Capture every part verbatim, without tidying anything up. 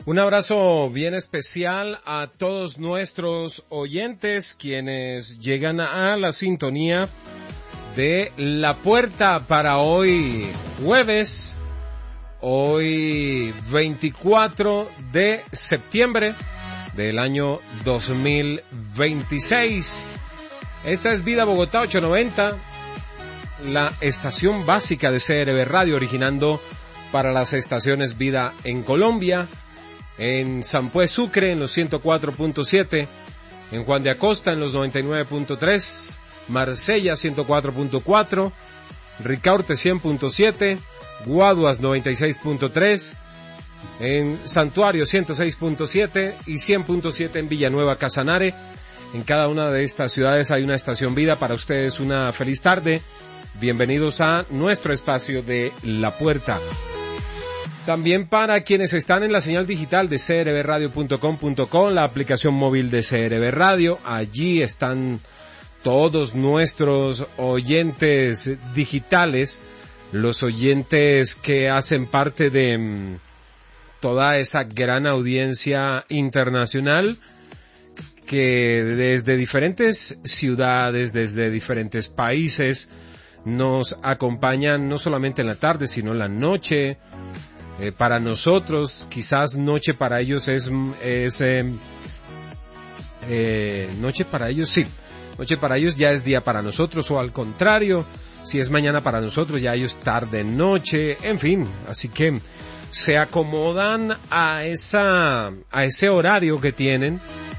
Un abrazo bien especial a todos nuestros oyentes quienes llegan a la sintonía de La Puerta para hoy jueves, hoy veinticuatro de septiembre del año dos mil veintiséis. Esta es Vida Bogotá ochocientos noventa, la estación básica de C R B Radio, originando para las estaciones Vida en Colombia, en Sampué Sucre en los ciento cuatro punto siete, en Juan de Acosta en los noventa y nueve punto tres, Marsella ciento cuatro punto cuatro, Ricaurte cien punto siete, Guaduas noventa y seis punto tres, en Santuario ciento seis punto siete y cien punto siete en Villanueva Casanare. En cada una de estas ciudades hay una estación Vida. Para ustedes una feliz tarde. Bienvenidos a nuestro espacio de La Puerta. También para quienes están en la señal digital de c r b radio punto com punto co, la aplicación móvil de C R B Radio, allí están todos nuestros oyentes digitales, los oyentes que hacen parte de um, toda esa gran audiencia internacional que desde diferentes ciudades, desde diferentes países, nos acompañan no solamente en la tarde, sino en la noche. Eh, para nosotros, quizás noche para ellos es, es eh, eh, noche para ellos, sí, noche para ellos ya es día para nosotros, o al contrario, si es mañana para nosotros, ya ellos tarde, noche, en fin, así que se acomodan a esa, a ese horario que tienen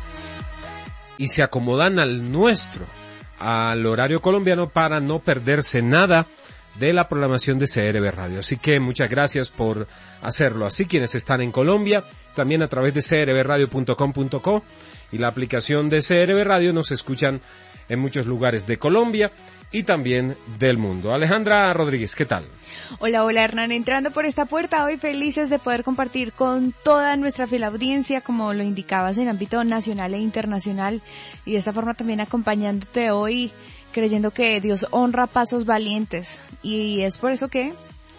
y se acomodan al nuestro, al horario colombiano, para no perderse nada de la programación de C R B Radio. Así que muchas gracias por hacerlo. Así quienes están en Colombia, también a través de c r b radio punto com punto co y la aplicación de C R B Radio nos escuchan en muchos lugares de Colombia y también del mundo. Alejandra Rodríguez, ¿qué tal? Hola, hola Hernán, entrando por esta puerta hoy felices de poder compartir con toda nuestra fiel audiencia, como lo indicabas, en ámbito nacional e internacional, y de esta forma también acompañándote hoy, creyendo que Dios honra pasos valientes, y es por eso que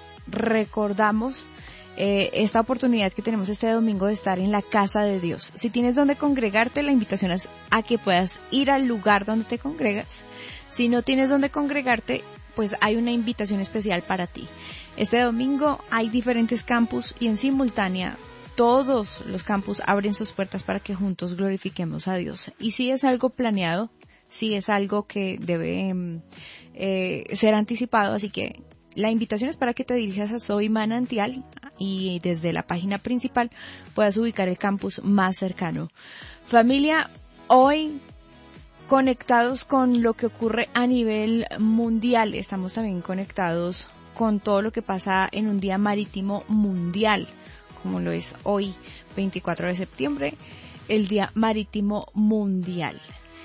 recordamos eh, esta oportunidad que tenemos este domingo de estar en la casa de Dios. Si tienes donde congregarte, la invitación es a que puedas ir al lugar donde te congregas. Si no tienes donde congregarte, pues hay una invitación especial para ti. Este domingo hay diferentes campus y en simultánea todos los campus abren sus puertas para que juntos glorifiquemos a Dios. Y si es algo planeado, sí es algo que debe eh, ser anticipado, así que la invitación es para que te dirijas a Soy Manantial y desde la página principal puedas ubicar el campus más cercano. Familia, hoy conectados con lo que ocurre a nivel mundial, estamos también conectados con todo lo que pasa en un día marítimo mundial, como lo es hoy, veinticuatro de septiembre, el Día Marítimo Mundial.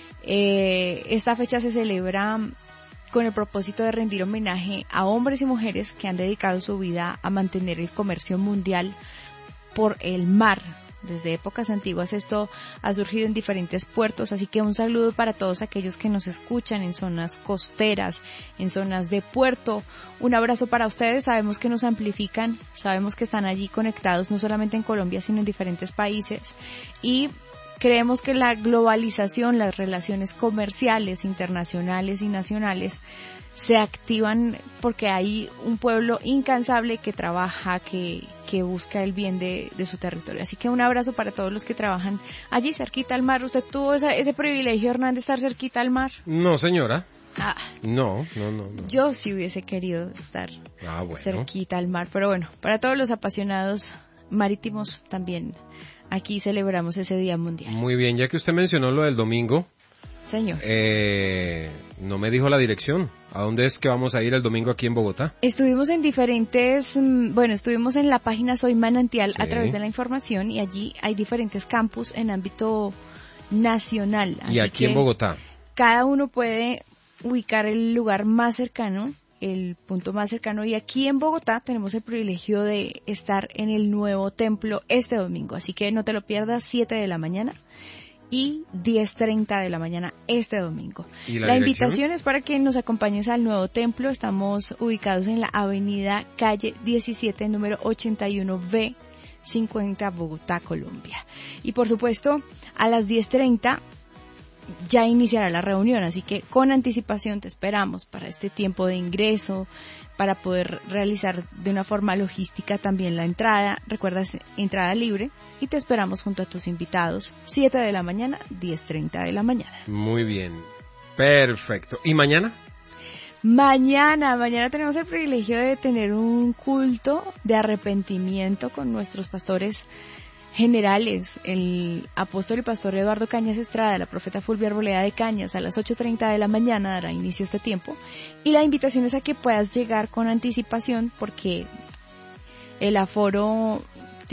Eh, esta fecha se celebra con el propósito de rendir homenaje a hombres y mujeres que han dedicado su vida a mantener el comercio mundial por el mar. Desde épocas antiguas esto ha surgido en diferentes puertos, así que un saludo para todos aquellos que nos escuchan en zonas costeras, en zonas de puerto. Un abrazo para ustedes, sabemos que nos amplifican, sabemos que están allí conectados no solamente en Colombia sino en diferentes países, y creemos que la globalización, las relaciones comerciales, internacionales y nacionales se activan porque hay un pueblo incansable que trabaja, que, que busca el bien de, de su territorio. Así que un abrazo para todos los que trabajan allí cerquita al mar. ¿Usted tuvo esa, ese privilegio, Hernán, de estar cerquita al mar? No, señora. Ah, no, no, no, no. Yo sí hubiese querido estar ah, bueno. cerquita al mar, pero bueno, para todos los apasionados marítimos también aquí celebramos ese Día Mundial. Muy bien, ya que usted mencionó lo del domingo. Señor. Eh, no me dijo la dirección. ¿A dónde es que vamos a ir el domingo aquí en Bogotá? Estuvimos en diferentes, bueno, estuvimos en la página Soy Manantial, sí, a través de la información, y allí hay diferentes campus en ámbito nacional. Así ¿Y aquí en Bogotá? Cada uno puede ubicar el lugar más cercano, el punto más cercano, y aquí en Bogotá tenemos el privilegio de estar en el nuevo templo este domingo, así que no te lo pierdas, siete de la mañana y diez treinta de la mañana este domingo. ¿Y la, la invitación es para que nos acompañes al nuevo templo. Estamos ubicados en la avenida calle diecisiete, número ochenta y uno B, cincuenta, Bogotá, Colombia. Y por supuesto, a las diez treinta ya iniciará la reunión, así que con anticipación te esperamos para este tiempo de ingreso, para poder realizar de una forma logística también la entrada. Recuerda, entrada libre, y te esperamos junto a tus invitados, siete de la mañana, diez treinta de la mañana. Muy bien, perfecto. ¿Y mañana? Mañana, mañana tenemos el privilegio de tener un culto de arrepentimiento con nuestros pastores generales, el apóstol y pastor Eduardo Cañas Estrada, la profeta Fulvia Arboleda de Cañas. A las ocho treinta de la mañana dará inicio a este tiempo, y la invitación es a que puedas llegar con anticipación, porque el aforo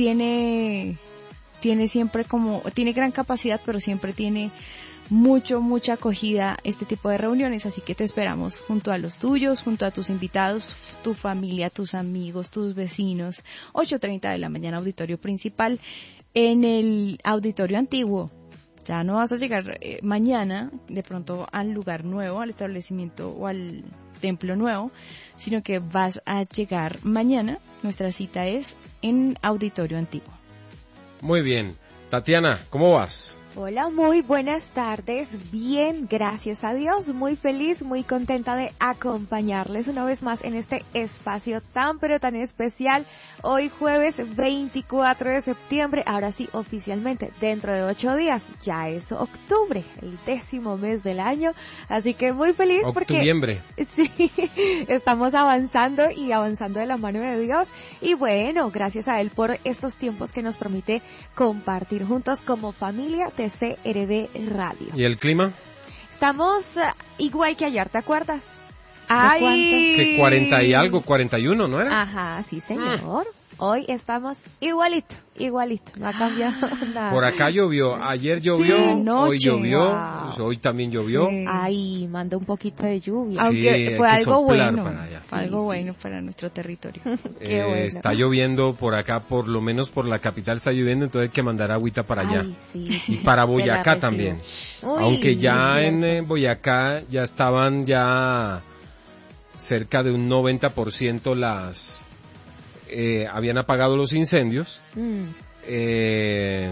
tiene tiene siempre como tiene gran capacidad, pero siempre tiene mucho, mucha acogida este tipo de reuniones, así que te esperamos junto a los tuyos, junto a tus invitados, tu familia, tus amigos, tus vecinos. Ocho treinta de la mañana, auditorio principal, en el auditorio antiguo. Ya no vas a llegar eh, mañana de pronto al lugar nuevo, al establecimiento o al templo nuevo, sino que vas a llegar mañana. Nuestra cita es en auditorio antiguo. Muy bien. Tatiana, ¿cómo vas? Hola, muy buenas tardes. Bien, gracias a Dios. Muy feliz, muy contenta de acompañarles una vez más en este espacio tan pero tan especial. Hoy jueves veinticuatro de septiembre, ahora sí oficialmente dentro de ocho días. Ya es octubre, el décimo mes del año. Así que muy feliz Octubiembre. porque sí, estamos avanzando y avanzando de la mano de Dios. Y bueno, gracias a Él por estos tiempos que nos permite compartir juntos como familia de C R D Radio. ¿Y el clima? Estamos uh, igual que ayer, ¿te acuerdas? ¡Ay! Que cuarenta y algo, cuarenta y uno, ¿no era? Ajá, sí señor. Ah. Hoy estamos igualito, igualito, no ha cambiado nada. Por acá llovió, ayer llovió, sí, hoy llovió, wow. pues hoy también llovió. Sí. Ay, mandó un poquito de lluvia. Aunque sí, fue algo bueno, para fue algo sí, bueno sí. para nuestro territorio. Qué eh, bueno. Está lloviendo por acá, por lo menos por la capital está lloviendo, entonces hay que mandar agüita para allá. Ay, sí, y para Boyacá también. Uy, aunque ya en cierto. eh, Boyacá ya estaban ya cerca de un noventa por ciento las... Eh, habían apagado los incendios. Mm. Eh,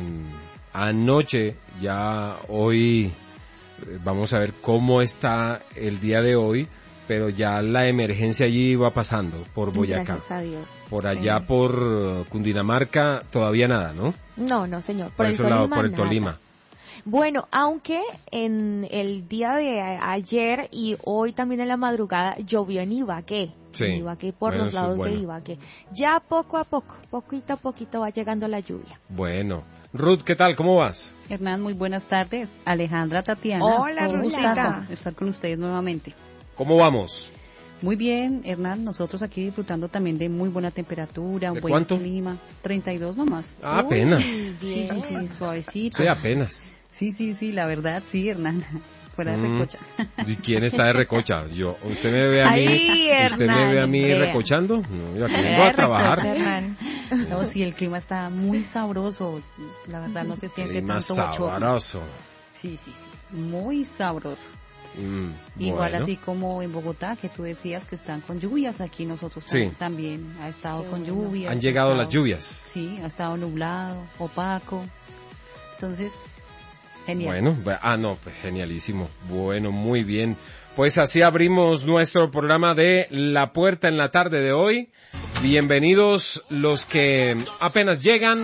anoche, ya hoy, vamos a ver cómo está el día de hoy, pero ya la emergencia allí iba pasando por Boyacá. Gracias a Dios. Por allá, sí. por Cundinamarca, todavía nada, ¿no? No, no, señor. Por, por ese el lado, Tolima, por el nada. Tolima. Bueno, aunque en el día de ayer y hoy también en la madrugada llovió en Ibagué, sí, en Ibagué por bueno, los lados bueno. de Ibagué. Ya poco a poco, poquito a poquito va llegando la lluvia. Bueno, Ruth, ¿qué tal? ¿Cómo vas? Hernán, muy buenas tardes. Alejandra, Tatiana. Hola, un Ruthita. gustazo estar con ustedes nuevamente. ¿Cómo vamos? Muy bien, Hernán, nosotros aquí disfrutando también de muy buena temperatura, un ¿De buen cuánto? clima. treinta y dos nomás. Ah, apenas. Uy, bien. Sí, sí, suavecito. Sí, apenas. Sí, sí, sí, la verdad, sí, Hernán. Fuera de Mm. recocha. ¿Y quién está de recocha? Yo. ¿Usted me ve a mí? Ay, ¿Usted me ve a mí Hernán, recochando? No, yo aquí vengo a trabajar. Hernán. No, sí, el clima está muy sabroso. La verdad no se siente Clima tanto bochorno. sabroso. Sí, sí, sí. Muy sabroso. Mm, Igual bueno. así como en Bogotá, que tú decías que están con lluvias, aquí nosotros Sí. también ha estado Qué con bueno. lluvias. Han ha llegado estado- las lluvias. Sí, ha estado nublado, opaco. Entonces, genial. Bueno, bu- ah, no, pues genialísimo. Bueno, muy bien. Pues así abrimos nuestro programa de La Puerta en la tarde de hoy. Bienvenidos los que apenas llegan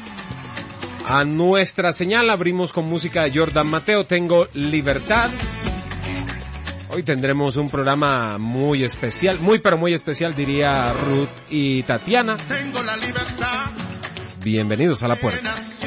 a nuestra señal. Abrimos con música de Jordan Mateo, Tengo Libertad. Hoy tendremos un programa muy especial, muy pero muy especial, diría Ruth y Tatiana. Tengo la libertad. Bienvenidos a La Puerta. Nació